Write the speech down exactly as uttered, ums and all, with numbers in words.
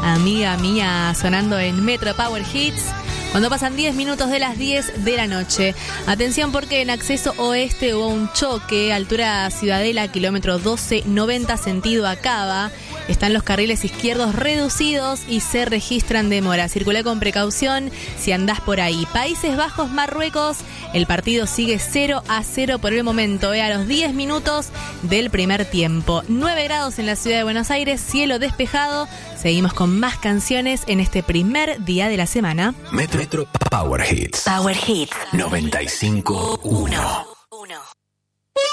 amiga mía, sonando en Metro Power Hits. Cuando pasan diez minutos de las diez de la noche. Atención porque en acceso oeste hubo un choque, altura Ciudadela, kilómetro doce noventa, sentido a Cava. Están los carriles izquierdos reducidos y se registran demoras. Circulá con precaución si andás por ahí. Países Bajos, Marruecos, el partido sigue cero a cero por el momento, eh, a los diez minutos del primer tiempo. nueve grados en la ciudad de Buenos Aires, cielo despejado. Seguimos con más canciones en este primer día de la semana. Metro Power Hits. Power Hits noventa y cinco punto uno.